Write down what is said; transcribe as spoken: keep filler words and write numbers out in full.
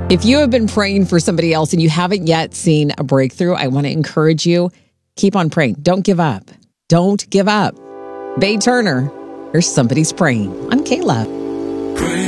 If you have been praying for somebody else and you haven't yet seen a breakthrough, I want to encourage you, keep on praying. Don't give up. Don't give up. Bae Turner, here's Somebody's Praying on K-Love.